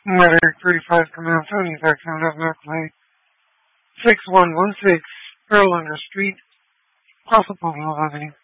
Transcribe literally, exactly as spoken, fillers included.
Medic thirty-five Command Tony, Vaccine of Merkley, six one one six, Erlander Street, Paso Pueblo, Albany.